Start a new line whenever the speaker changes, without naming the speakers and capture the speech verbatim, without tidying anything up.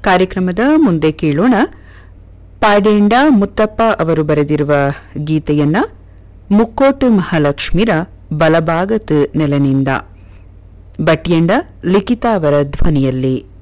ಕಾರ್ಯಕ್ರಮದ ಮುಂದೆ ಕೇಳೋಣ ಪಾಡೇಂಡ ಮುತ್ತಪ್ಪ ಅವರು ಬರೆದಿರುವ ಗೀತೆಯನ್ನ ಮುಕ್ಕೋಟು ಮಹಾಲಕ್ಷ್ಮಿರ ಬಲಭಾಗತ್ ನೆಲನಿಂದ ಬಟ್ಯಂಡ ಲಿಖಿತಾ ಅವರ ಧ್ವನಿಯಲ್ಲಿ.